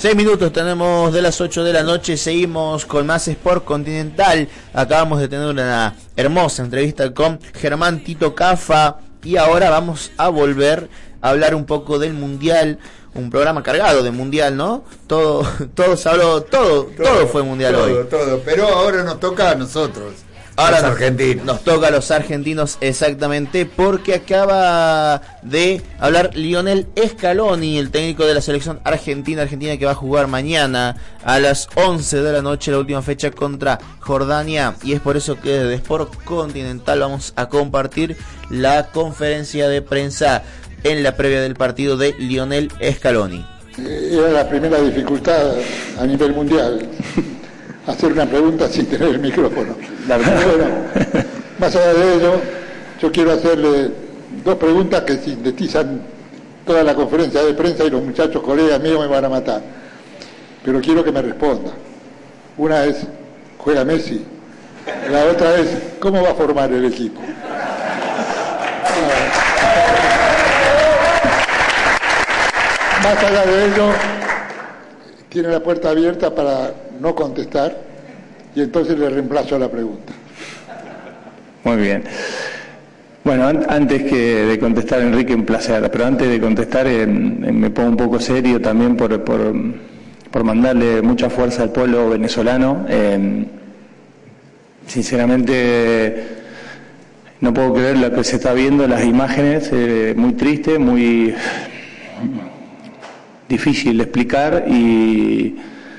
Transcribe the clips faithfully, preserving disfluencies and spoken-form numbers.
Seis minutos tenemos de las ocho de la noche, seguimos con más Sport Continental. Acabamos de tener una hermosa entrevista con Germán Tito Cafa y ahora vamos a volver a hablar un poco del Mundial, un programa cargado de Mundial, ¿no? Todo, todo se habló, todo, todo, todo fue Mundial todo, hoy. Todo, todo, pero ahora nos toca a nosotros. Ahora los nos, argentinos. nos toca a los argentinos exactamente, porque acaba de hablar Lionel Scaloni, el técnico de la selección argentina, Argentina que va a jugar mañana a las once de la noche, la última fecha contra Jordania, y es por eso que desde Sport Continental vamos a compartir la conferencia de prensa en la previa del partido de Lionel Scaloni. Era la primera dificultad a nivel mundial. Hacer una pregunta sin tener el micrófono. Bueno, más allá de ello, yo quiero hacerle dos preguntas que sintetizan toda la conferencia de prensa y los muchachos colegas míos me van a matar. Pero quiero que me responda. Una es, ¿juega Messi? La otra es, ¿cómo va a formar el equipo? Más allá de ello, tiene la puerta abierta para no contestar y entonces le reemplazo la pregunta. Muy bien. Bueno, an- antes que de contestar, Enrique, un placer, pero antes de contestar eh, me pongo un poco serio también por, por, por mandarle mucha fuerza al pueblo venezolano. Eh, sinceramente no puedo creer lo que se está viendo, las imágenes, eh, muy triste, muy difícil de explicar y,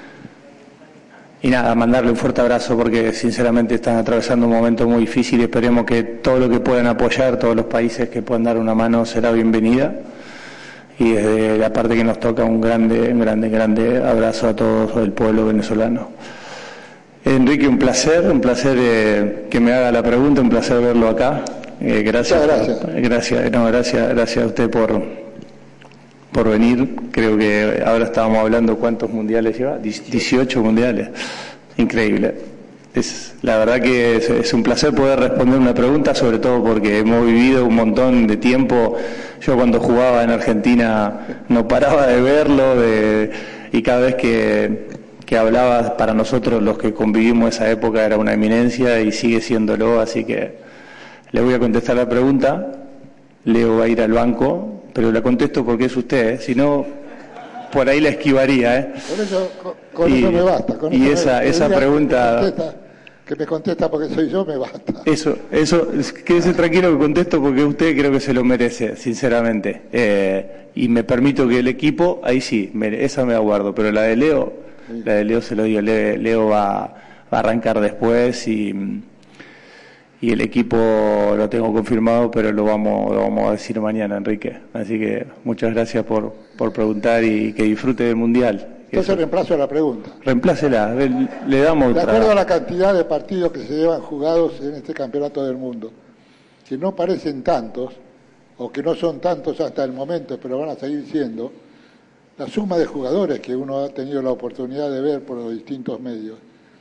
y nada, mandarle un fuerte abrazo porque sinceramente están atravesando un momento muy difícil y esperemos que todo lo que puedan apoyar, todos los países que puedan dar una mano será bienvenida y desde la parte que nos toca un grande, un grande, grande abrazo a todo el pueblo venezolano. Enrique, un placer, un placer eh, que me haga la pregunta, un placer verlo acá. Eh, gracias, gracias. Gracias, no, gracias, gracias a usted por por venir. Creo que ahora estábamos hablando cuántos mundiales lleva, dieciocho mundiales, increíble. Es la verdad que es, es un placer poder responder una pregunta, sobre todo porque hemos vivido un montón de tiempo. Yo cuando jugaba en Argentina no paraba de verlo, de, y cada vez que, que hablaba, para nosotros los que convivimos esa época era una eminencia y sigue siéndolo, así que le voy a contestar la pregunta. Leo va a ir al banco, pero la contesto porque es usted, ¿eh? Si no, por ahí la esquivaría, ¿eh? Con eso, con, con y, eso me basta. Con y eso esa, me, esa me pregunta... Que me, contesta, que me contesta porque soy yo, me basta. Eso, eso, quédese tranquilo que contesto porque usted creo que se lo merece, sinceramente. Eh, y me permito que el equipo, ahí sí, me, esa me aguardo, pero la de Leo, sí. La de Leo se lo digo, Leo, Leo va, va a arrancar después y... Y el equipo lo tengo confirmado, pero lo vamos, lo vamos a decir mañana, Enrique. Así que muchas gracias por, por preguntar y que disfrute del Mundial. Entonces eso. Reemplazo la pregunta. Reemplácela, le, le damos otra. De acuerdo a la cantidad de partidos que se llevan jugados en este campeonato del mundo, que no parecen tantos, o que no son tantos hasta el momento, pero van a seguir siendo, la suma de jugadores que uno ha tenido la oportunidad de ver por los distintos medios,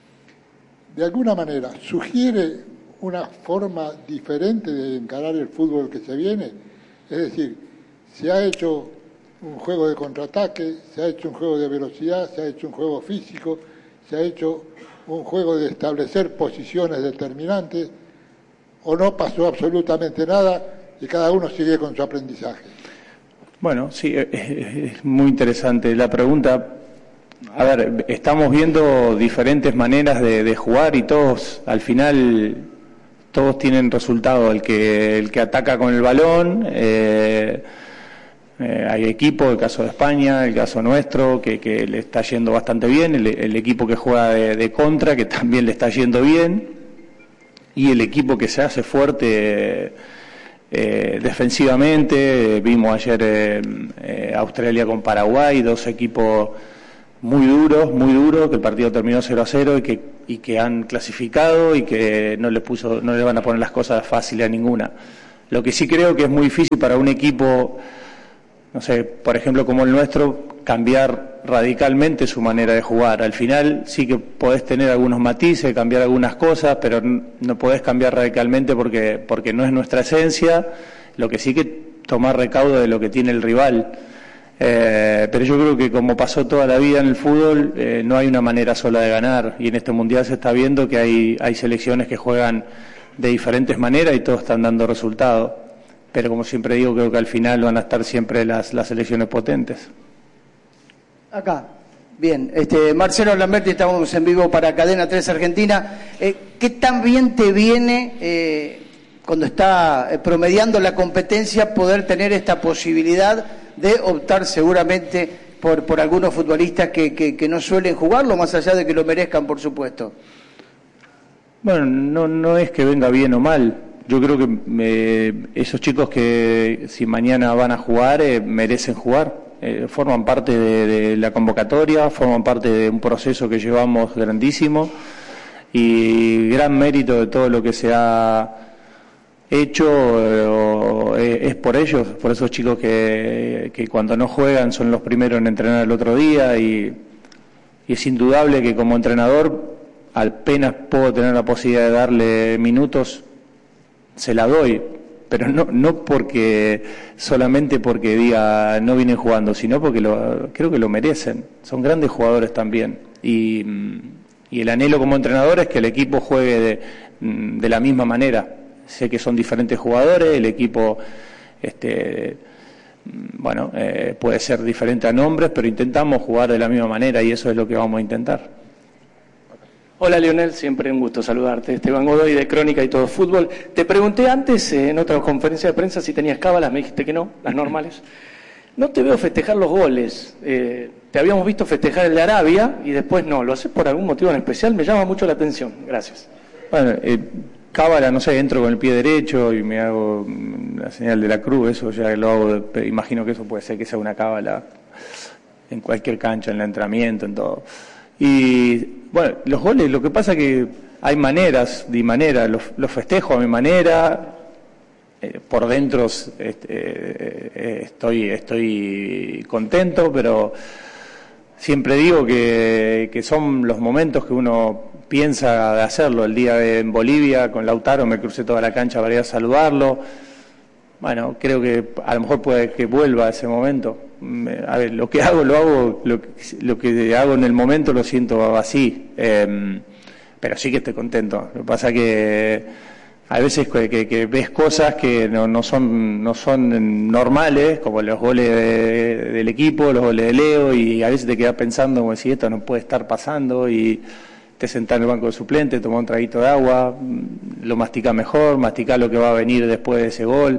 de alguna manera sugiere una forma diferente de encarar el fútbol que se viene. Es decir, se ha hecho un juego de contraataque, se ha hecho un juego de velocidad, se ha hecho un juego físico, se ha hecho un juego de establecer posiciones determinantes, o no pasó absolutamente nada y cada uno sigue con su aprendizaje. Bueno, sí, es muy interesante la pregunta. A ver, estamos viendo diferentes maneras de, de jugar y todos, al final... Todos tienen resultado, el que el que ataca con el balón, eh, eh, hay equipos, el caso de España, el caso nuestro, que, que le está yendo bastante bien, el, el equipo que juega de, de contra, que también le está yendo bien, y el equipo que se hace fuerte eh, defensivamente. Vimos ayer eh, eh, Australia con Paraguay, dos equipos muy duros, muy duros, que el partido terminó cero a cero y que y que han clasificado y que no les puso, no le van a poner las cosas fáciles a ninguna. Lo que sí creo que es muy difícil para un equipo, no sé, por ejemplo como el nuestro, cambiar radicalmente su manera de jugar. Al final sí que podés tener algunos matices, cambiar algunas cosas, pero no podés cambiar radicalmente porque porque no es nuestra esencia. Lo que sí que tomar recaudo de lo que tiene el rival. Eh, pero yo creo que como pasó toda la vida en el fútbol, eh, no hay una manera sola de ganar, y en este mundial se está viendo que hay, hay selecciones que juegan de diferentes maneras y todos están dando resultados, pero como siempre digo, creo que al final van a estar siempre las, las selecciones potentes. Acá, bien, este, Marcelo Lamberti, estamos en vivo para Cadena tres Argentina. Eh, ¿Qué tan bien te viene eh, cuando está eh, promediando la competencia poder tener esta posibilidad de optar seguramente por, por algunos futbolistas que, que, que no suelen jugarlo, más allá de que lo merezcan, por supuesto? Bueno, no, no es que venga bien o mal. Yo creo que eh, esos chicos que si mañana van a jugar eh, merecen jugar. Eh, forman parte de, de la convocatoria, forman parte de un proceso que llevamos grandísimo, y gran mérito de todo lo que se ha hecho eh, es por ellos, por esos chicos que, que cuando no juegan son los primeros en entrenar el otro día, y, y es indudable que como entrenador, apenas puedo tener la posibilidad de darle minutos, se la doy, pero no no porque solamente porque diga no vienen jugando, sino porque lo, creo que lo merecen, son grandes jugadores también, y, y el anhelo como entrenador es que el equipo juegue de, de la misma manera. Sé que son diferentes jugadores, el equipo este bueno eh, puede ser diferente a nombres, pero intentamos jugar de la misma manera, y eso es lo que vamos a intentar. Hola Lionel, siempre un gusto saludarte. Esteban Godoy de Crónica y Todo Fútbol. Te pregunté antes eh, en otra conferencia de prensa si tenías cábalas, me dijiste que no, las normales. No te veo festejar los goles. Eh, te habíamos visto festejar el de Arabia y después no. ¿Lo haces por algún motivo en especial? Me llama mucho la atención. Gracias. Bueno, eh, cábala, no sé, entro con el pie derecho y me hago la señal de la cruz, eso ya lo hago, imagino que eso puede ser que sea una cábala en cualquier cancha, en el entrenamiento, en todo. Y bueno, los goles, lo que pasa es que hay maneras y maneras, los, los festejo a mi manera, eh, por dentro este, eh, estoy, estoy contento, pero siempre digo que, que son los momentos que uno piensa de hacerlo. El día de, en Bolivia con Lautaro me crucé toda la cancha para ir a saludarlo. Bueno, creo que a lo mejor puede que vuelva a ese momento. A ver, lo que hago, lo hago, lo, lo que hago en el momento lo siento así, eh, pero sí que estoy contento. Lo que pasa que hay veces que, que, que ves cosas que no, no son no son normales, como los goles de, del equipo, los goles de Leo, y a veces te quedas pensando como si esto no puede estar pasando, y te sentás en el banco de suplente, tomás un traguito de agua, lo masticás mejor, masticás lo que va a venir después de ese gol,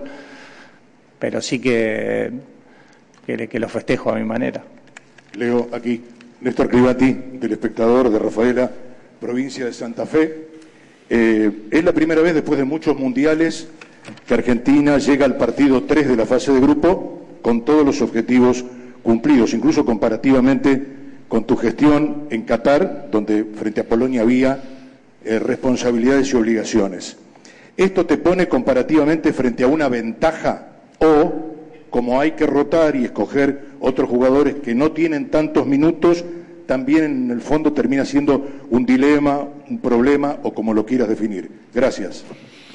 pero sí que Que, que lo festejo a mi manera. Leo, aquí, Néstor Cribati, del Espectador de Rafaela, provincia de Santa Fe. Eh, es la primera vez después de muchos mundiales que Argentina llega al partido tres de la fase de grupo con todos los objetivos cumplidos, incluso comparativamente con tu gestión en Qatar, donde frente a Polonia había eh, responsabilidades y obligaciones. ¿Esto te pone comparativamente frente a una ventaja, o como hay que rotar y escoger otros jugadores que no tienen tantos minutos, también en el fondo termina siendo un dilema, un problema, o como lo quieras definir? Gracias.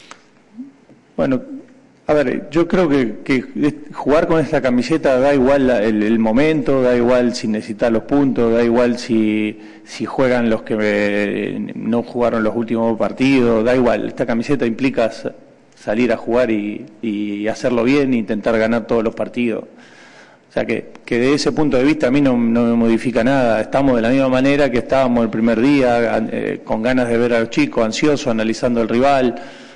Bueno, a ver, yo creo que, que jugar con esta camiseta da igual la, el, el momento, da igual si necesitas los puntos, da igual si, si juegan los que me, no jugaron los últimos partidos, da igual. Esta camiseta implica salir a jugar y, y hacerlo bien e intentar ganar todos los partidos. O sea que, que de ese punto de vista a mí no, no me modifica nada. Estamos de la misma manera que estábamos el primer día, eh, con ganas de ver a los chicos, ansiosos, analizando el rival,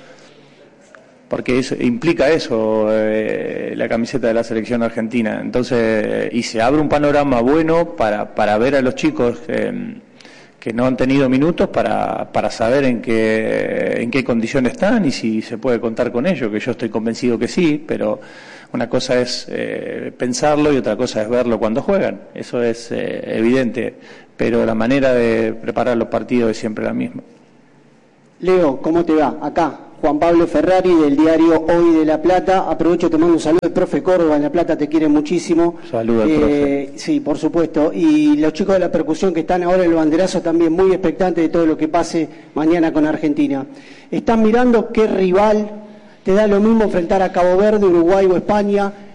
porque eso, implica eso eh, la camiseta de la selección argentina. Entonces, y se abre un panorama bueno para, para ver a los chicos eh, que no han tenido minutos, para, para saber en qué, en qué condición están y si se puede contar con ellos, que yo estoy convencido que sí, pero una cosa es eh, pensarlo y otra cosa es verlo cuando juegan, eso es eh, evidente, pero la manera de preparar los partidos es siempre la misma. Leo, ¿cómo te va? Acá, Juan Pablo Ferrari del diario Hoy de La Plata. Aprovecho, te mando un saludo. El profe Córdoba en La Plata te quiere muchísimo. Saludos, eh, profe. Sí, por supuesto. Y los chicos de la percusión que están ahora en el banderazo también muy expectantes de todo lo que pase mañana con Argentina. Están mirando qué rival te da lo mismo enfrentar a Cabo Verde, Uruguay o España.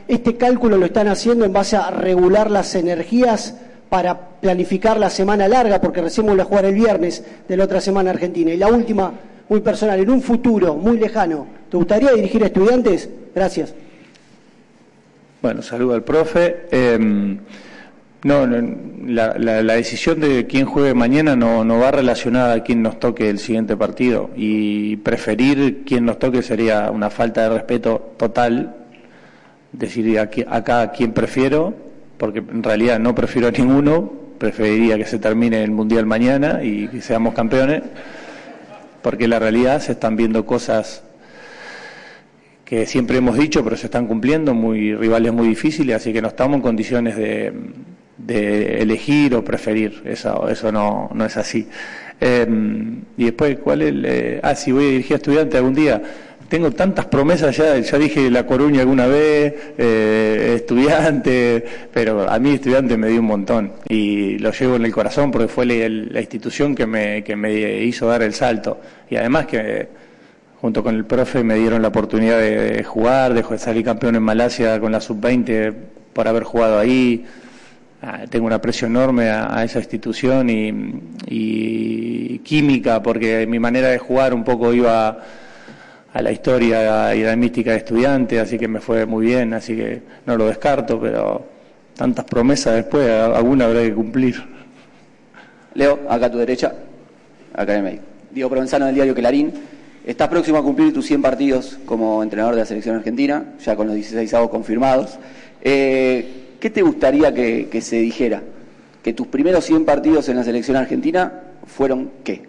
¿Este cálculo lo están haciendo en base a regular las energías para planificar la semana larga? Porque recién vamos a jugar el viernes de la otra semana Argentina. Y la última, muy personal, en un futuro muy lejano, ¿te gustaría dirigir a Estudiantes? Gracias. Bueno, saludo al profe. Eh, no, no la, la, la decisión de quién juegue mañana no, no va relacionada a quién nos toque el siguiente partido, y preferir quién nos toque sería una falta de respeto total. Decir aquí, acá a quién prefiero, porque en realidad no prefiero a ninguno. Preferiría que se termine el Mundial mañana y que seamos campeones, porque en la realidad se están viendo cosas que siempre hemos dicho, pero se están cumpliendo, muy rivales muy difíciles, así que no estamos en condiciones de, de elegir o preferir. Eso, eso no, no es así. Eh, y después, ¿cuál es el, eh, ah, si voy a dirigir a Estudiantes algún día? Tengo tantas promesas, ya ya dije La Coruña alguna vez, eh, Estudiante, pero a mí Estudiante me dio un montón y lo llevo en el corazón porque fue la, la institución que me, que me hizo dar el salto, y además que junto con el profe me dieron la oportunidad de, de jugar, de salir campeón en Malasia con la sub veinte por haber jugado ahí. Ah, tengo un aprecio enorme a, a esa institución y, y química, porque mi manera de jugar un poco iba a la historia y a la mística de Estudiante, así que me fue muy bien, así que no lo descarto, pero tantas promesas después, alguna habrá que cumplir. Leo, acá a tu derecha, acá en el medio. Diego Provenzano del diario Clarín. Estás próximo a cumplir tus cien partidos como entrenador de la selección argentina, ya con los dieciséis avos confirmados. Eh, ¿Qué te gustaría que, que se dijera? Que tus primeros cien partidos en la selección argentina fueron ¿qué?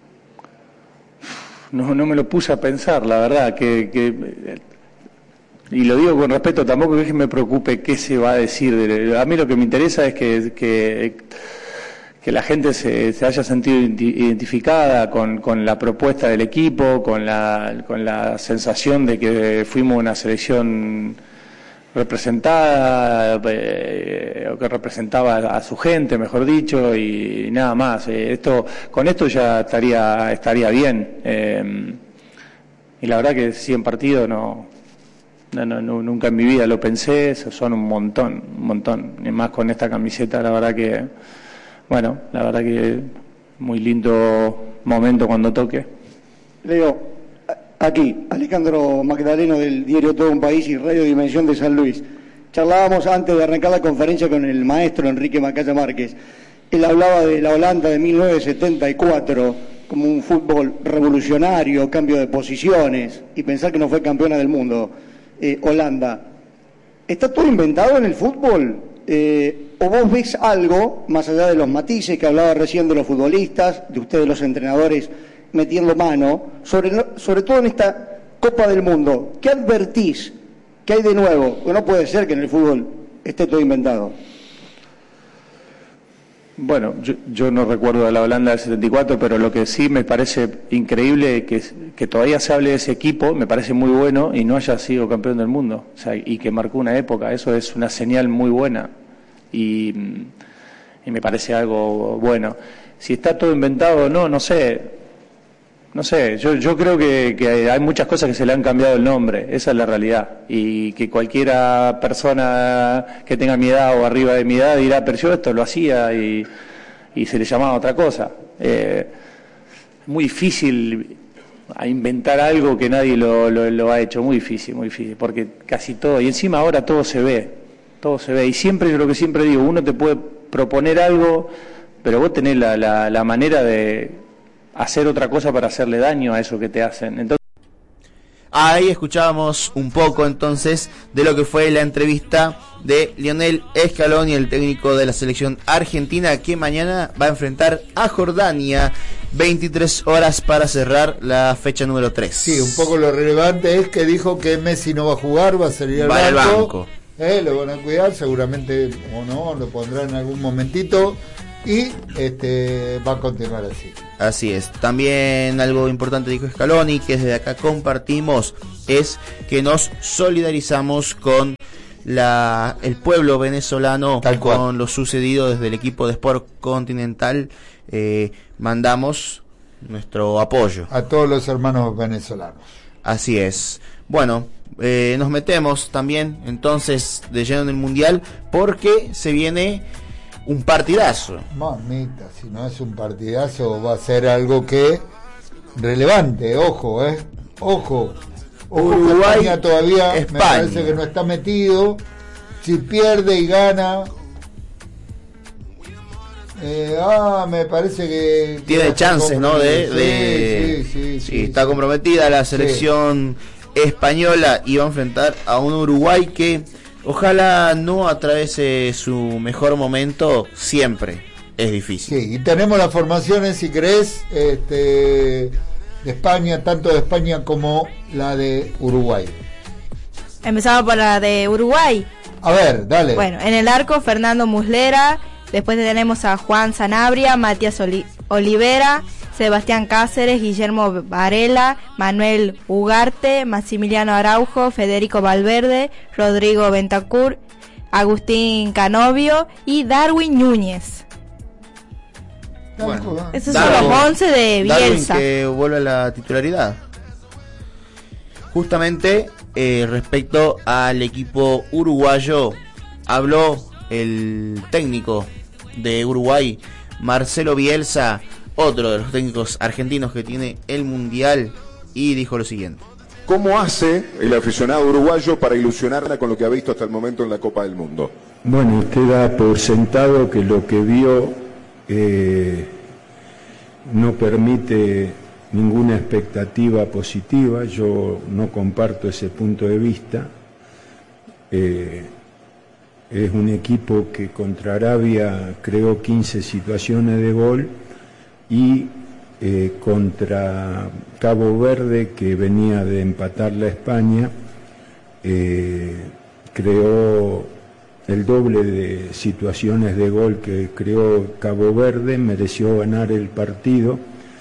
No, no me lo puse a pensar, la verdad, que, que y lo digo con respeto, tampoco es que me preocupe qué se va a decir. A mí lo que me interesa es que, que, que la gente se, se haya sentido identificada con, con la propuesta del equipo, con la, con la sensación de que fuimos una selección representada, eh, o que representaba a su gente, mejor dicho, y nada más. Eh, esto, con esto ya estaría estaría bien. Eh, y la verdad que cien partidos no, no, no, no, nunca en mi vida lo pensé. Son un montón, un montón. Y más con esta camiseta, la verdad que, bueno, la verdad que muy lindo momento cuando toque. Leo, aquí, Alejandro Magdaleno del diario Todo un País y Radio Dimensión de San Luis. Charlábamos antes de arrancar la conferencia con el maestro Enrique Macaya Márquez. Él hablaba de la Holanda de mil novecientos setenta y cuatro como un fútbol revolucionario, cambio de posiciones, y pensar que no fue campeona del mundo, eh, Holanda. ¿Está todo inventado en el fútbol? Eh, ¿O vos ves algo, más allá de los matices que hablaba recién de los futbolistas, de ustedes los entrenadores, metiendo mano, sobre, sobre todo en esta Copa del Mundo? ¿Qué advertís? ¿Qué hay de nuevo? Porque no puede ser que en el fútbol esté todo inventado. Bueno, yo, yo no recuerdo de la Holanda del setenta y cuatro, pero lo que sí me parece increíble que, que todavía se hable de ese equipo, me parece muy bueno, y no haya sido campeón del mundo, o sea, y que marcó una época. Eso es una señal muy buena y, y me parece algo bueno. Si está todo inventado o no, no sé. No sé, yo, yo creo que, que hay muchas cosas que se le han cambiado el nombre, esa es la realidad, y que cualquiera persona que tenga mi edad o arriba de mi edad dirá, pero yo esto lo hacía y, y se le llamaba otra cosa. Eh, es muy difícil a inventar algo que nadie lo, lo, lo ha hecho, muy difícil, muy difícil, porque casi todo, y encima ahora todo se ve, todo se ve, y siempre, yo lo que siempre digo, uno te puede proponer algo, pero vos tenés la, la, la manera de hacer otra cosa para hacerle daño a eso que te hacen. Entonces, ahí escuchábamos un poco entonces de lo que fue la entrevista de Lionel Scaloni, el técnico de la selección argentina, que mañana va a enfrentar a Jordania, veintitrés horas para cerrar la fecha número tres. Sí, un poco lo relevante es que dijo que Messi no va a jugar, va a salir al va banco, al banco. Eh, lo van a cuidar, seguramente o no, lo pondrán en algún momentito. Y este va a continuar así. Así es. También algo importante dijo Scaloni, que desde acá compartimos, es que nos solidarizamos con la el pueblo venezolano con lo sucedido desde el equipo de Sport Continental. Eh, mandamos nuestro apoyo a todos los hermanos venezolanos. Así es. Bueno, eh, nos metemos también entonces de lleno en el Mundial porque se viene un partidazo. Mamita, si no es un partidazo va a ser algo que relevante, ojo, eh, ojo. Ojo, Uruguay, España todavía España. me parece que no está metido. Si pierde y gana, eh, ah, me parece que tiene que chances, ¿no? De, de... Sí, sí, sí, sí, sí, está sí. comprometida la selección sí. española y va a enfrentar a un Uruguay que ojalá no atraviese su mejor momento. Siempre es difícil. Sí, y tenemos las formaciones, si querés, este, de España, tanto de España como la de Uruguay. Empezamos por la de Uruguay. A ver, dale. Bueno, en el arco, Fernando Muslera. Después tenemos a Juan Sanabria, Matías Oli- Olivera, Sebastián Cáceres, Guillermo Varela, Manuel Ugarte, Maximiliano Araujo, Federico Valverde, Rodrigo Bentancur, Agustín Canovio y Darwin Núñez. Bueno, Esos son los once de Bielsa. Darwin, que vuelve a la titularidad. Justamente eh, respecto al equipo uruguayo, habló el técnico de Uruguay, Marcelo Bielsa, otro de los técnicos argentinos que tiene el Mundial, y dijo lo siguiente. ¿Cómo hace el aficionado uruguayo para ilusionarla con lo que ha visto hasta el momento en la Copa del Mundo? Bueno, usted da por sentado que lo que vio eh, no permite ninguna expectativa positiva. Yo no comparto ese punto de vista. Eh, es un equipo que contra Arabia creó quince situaciones de gol y eh, contra Cabo Verde, que venía de empatar la España, eh, creó el doble de situaciones de gol que creó Cabo Verde, mereció ganar el partido,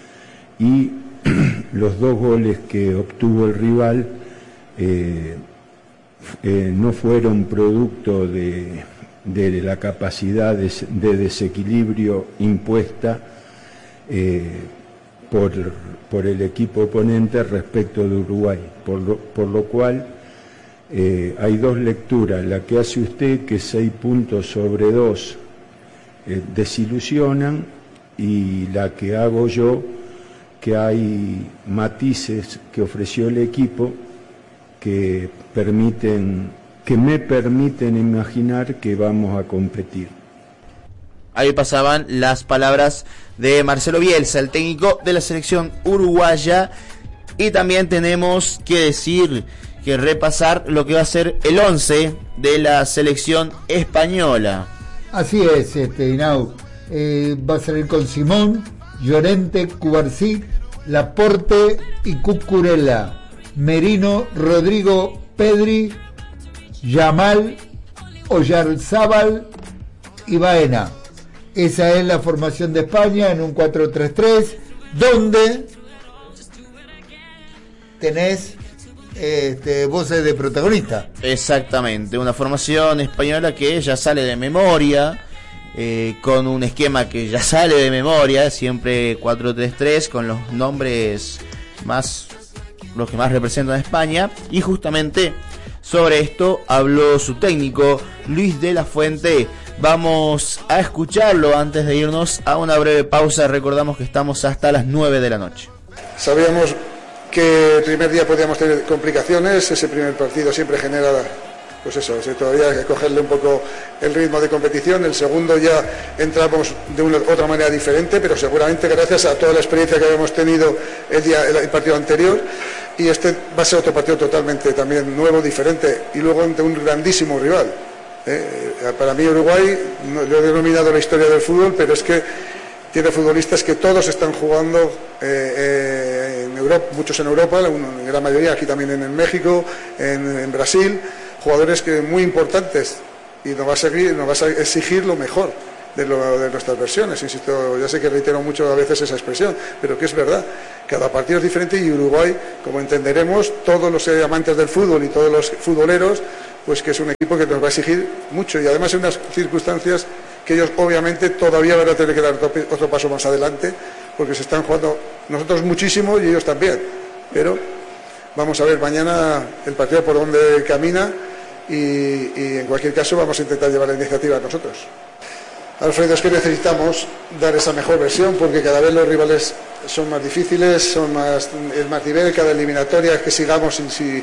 y los dos goles que obtuvo el rival eh, eh, no fueron producto de, de la capacidad de, de desequilibrio impuesta eh, por, por el equipo oponente respecto de Uruguay, por lo, por lo cual eh, hay dos lecturas: la que hace usted, que seis puntos sobre dos eh, desilusionan, y la que hago yo, que hay matices que ofreció el equipo que permiten, que me permiten imaginar que vamos a competir. Ahí pasaban las palabras de Marcelo Bielsa, el técnico de la selección uruguaya, y también tenemos que decir, que repasar lo que va a ser el once de la selección española. Así es, este Inau, eh, va a salir con Simón, Llorente, Cubarsí, Laporte y Cucurella, Merino, Rodrigo, Pedri, Yamal, Oyarzábal y Baena. Esa es la formación de España en un cuatro tres tres, donde tenés este, voces de protagonista. Exactamente, una formación española que ya sale de memoria, eh, con un esquema que ya sale de memoria, siempre cuatro tres tres, con los nombres más, los que más representan a España, y justamente sobre esto habló su técnico, Luis de la Fuente. Vamos a escucharlo antes de irnos a una breve pausa. Recordamos que estamos hasta las nueve de la noche. Sabíamos que el primer día podíamos tener complicaciones, ese primer partido siempre genera, pues eso, todavía hay que cogerle un poco el ritmo de competición. El segundo ya entramos de una otra manera diferente, pero seguramente gracias a toda la experiencia que habíamos tenido el día el partido anterior, y este va a ser otro partido totalmente también nuevo, diferente, y luego ante un grandísimo rival. Eh, para mí Uruguay, no, lo he denominado la historia del fútbol, pero es que tiene futbolistas que todos están jugando eh, eh, en Europa, muchos en Europa, en gran mayoría aquí también en, en México, en, en Brasil, jugadores que muy importantes, y nos va a seguir, nos va a exigir lo mejor de, lo, de nuestras versiones. Insisto, ya sé que reitero mucho a veces esa expresión, pero que es verdad. Cada partido es diferente, y Uruguay, como entenderemos, todos los amantes del fútbol y todos los futboleros, pues que es un equipo que nos va a exigir mucho, y además en unas circunstancias que ellos obviamente todavía van a tener que dar otro paso más adelante, porque se están jugando nosotros muchísimo y ellos también, pero vamos a ver mañana el partido por dónde camina y, y en cualquier caso vamos a intentar llevar la iniciativa nosotros. Alfredo, es que necesitamos dar esa mejor versión porque cada vez los rivales son más difíciles, son más, es más nivel, cada eliminatoria es que sigamos y si